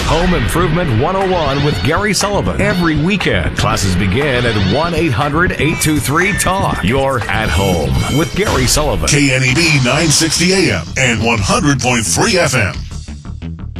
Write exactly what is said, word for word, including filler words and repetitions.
Home Improvement one oh one with Gary Sullivan. Every weekend, classes begin at one eight hundred eight two three talk. You're at home with Gary Sullivan. K N E D nine sixty A M and one hundred point three F M.